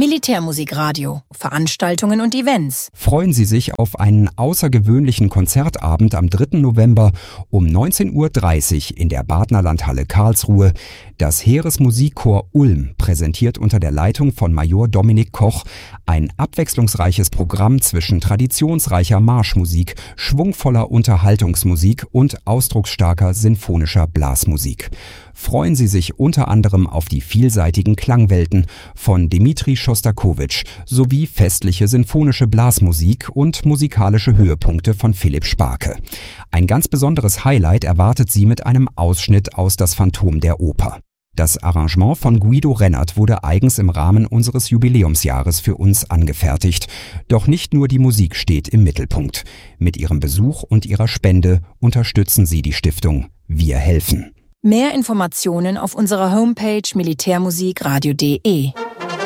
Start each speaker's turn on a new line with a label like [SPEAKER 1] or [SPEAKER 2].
[SPEAKER 1] Militärmusikradio, Veranstaltungen und Events.
[SPEAKER 2] Freuen Sie sich auf einen außergewöhnlichen Konzertabend am 3. November um 19:30 Uhr in der Badnerlandhalle Karlsruhe. Das Heeresmusikchor Ulm präsentiert unter der Leitung von Major Dominik Koch ein abwechslungsreiches Programm zwischen traditionsreicher Marschmusik, schwungvoller Unterhaltungsmusik und ausdrucksstarker sinfonischer Blasmusik. Freuen Sie sich unter anderem auf die vielseitigen Klangwelten von Dmitri Schostakowitsch sowie festliche sinfonische Blasmusik und musikalische Höhepunkte von Philipp Sparke. Ein ganz besonderes Highlight erwartet Sie mit einem Ausschnitt aus Das Phantom der Oper. Das Arrangement von Guido Rennert wurde eigens im Rahmen unseres Jubiläumsjahres für uns angefertigt. Doch nicht nur die Musik steht im Mittelpunkt. Mit Ihrem Besuch und Ihrer Spende unterstützen Sie die Stiftung Wir helfen.
[SPEAKER 1] Mehr Informationen auf unserer Homepage militärmusikradio.de.